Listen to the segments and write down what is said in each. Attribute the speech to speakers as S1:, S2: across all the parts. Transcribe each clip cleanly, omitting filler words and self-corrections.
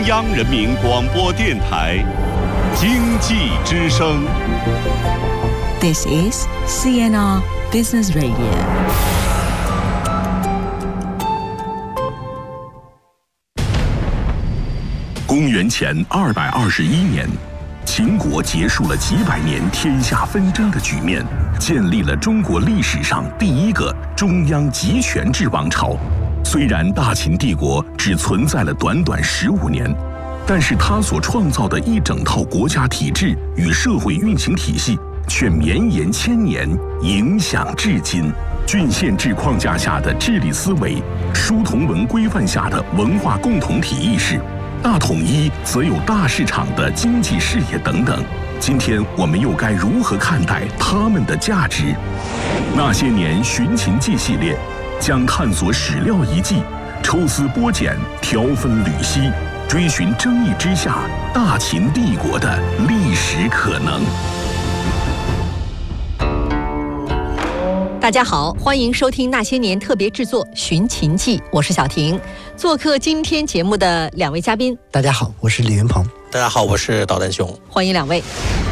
S1: 央人民广播电台经济之声。
S2: This is CNR Business Radio。
S3: 公元前221年，秦国结束了几百年天下纷争的局面，建立了中国历史上第一个中央集权制王朝。虽然大秦帝国只存在了短短15年，但是它所创造的一整套国家体制与社会运行体系却绵延千年，影响至今。郡县制框架下的治理思维，书同文规范下的文化共同体意识，大统一则有大市场的经济视野等等。今天我们又该如何看待他们的价值？那些年寻秦记系列将探索史料遗迹，抽丝剥茧，条分缕析，追寻争议之下大秦帝国的历史可能。
S4: 大家好，欢迎收听那些年特别制作《寻秦记》，我是小婷。做客今天节目的两位嘉宾，
S5: 大家好，我是李云鹏。
S6: 大家好，我是导弹熊。
S4: 欢迎两位。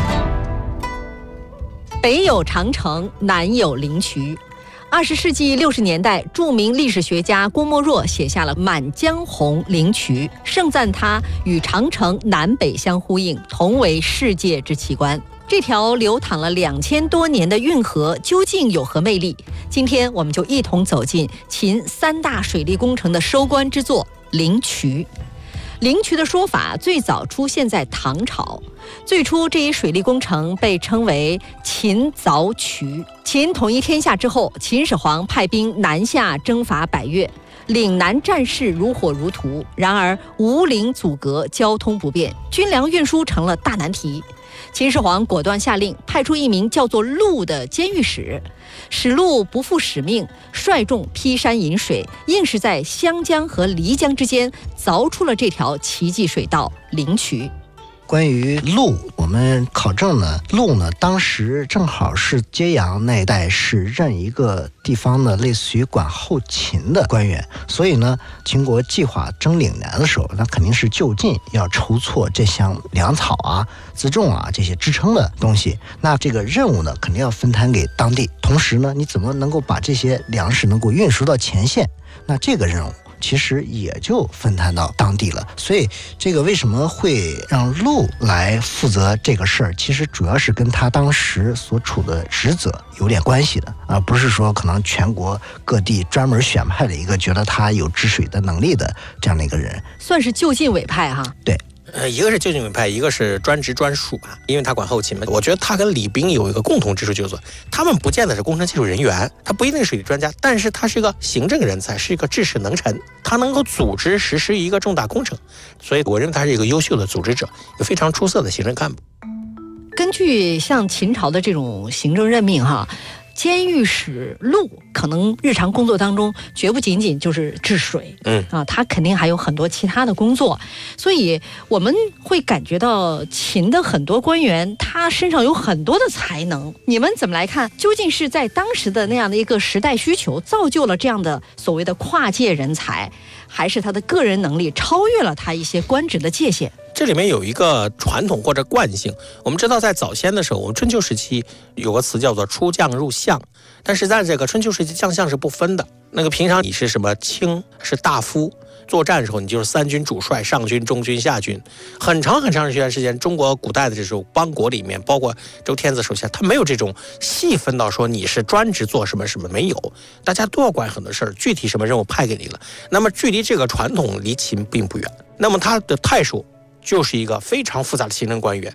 S4: 北有长城，南有灵渠。20世纪60年代，著名历史学家郭沫若写下了《满江红·灵渠》，盛赞它与长城南北相呼应，同为世界之奇观。这条流淌了2000多年的运河究竟有何魅力？今天我们就一同走进秦3大水利工程的收官之作灵渠。灵渠的说法最早出现在唐朝，最初这一水利工程被称为秦凿渠。秦统一天下之后，秦始皇派兵南下征伐百越，岭南战事如火如荼，然而无陵阻隔，交通不便，军粮运输成了大难题。秦始皇果断下令，派出一名叫做陆的监狱使。史陆不负使命，率众劈山引水，硬是在湘江和漓江之间凿出了这条奇迹水道灵渠。
S5: 关于陆，我们考证呢，陆呢当时正好是揭阳那一带是任一个地方的类似于管后勤的官员，所以呢，秦国计划征岭南的时候，那肯定是就近要筹措这项粮草啊、辎重啊这些支撑的东西。那这个任务呢，肯定要分摊给当地。同时呢，你怎么能够把这些粮食能够运输到前线？那这个任务其实也就分摊到当地了。所以这个为什么会让陆来负责这个事儿，其实主要是跟他当时所处的职责有点关系的，而不是说可能全国各地专门选派了一个觉得他有治水的能力的这样的一个人，
S4: 算是就近委派哈。
S5: 对。
S6: 一个是就近委派，一个是专职专属吧，因为他管后勤嘛。我觉得他跟李冰有一个共同之处，就是说他们不见得是工程技术人员，他不一定是水利专家，但是他是一个行政人才，是一个治世能臣，他能够组织实施一个重大工程，所以我认为他是一个优秀的组织者，有非常出色的行政干部。
S4: 根据像秦朝的这种行政任命哈，监狱使陆可能日常工作当中绝不仅仅就是治水，他肯定还有很多其他的工作，所以我们会感觉到秦的很多官员他身上有很多的才能。你们怎么来看？究竟是在当时的那样的一个时代需求造就了这样的所谓的跨界人才，还是他的个人能力超越了他一些官职的界限？
S6: 这里面有一个传统或者惯性，我们知道在早先的时候，我们春秋时期有个词叫做出将入相，但是在这个春秋时期将相是不分的，那个平常你是什么卿是大夫，作战的时候你就是3军主帅，上军、中军、下军。很长一段时间，中国古代的这种邦国里面，包括周天子手下，他没有这种细分到说你是专职做什么什么，没有，大家都要管很多事儿，具体什么任务派给你了。那么距离这个传统离秦并不远，那么他的太守就是一个非常复杂的行政官员，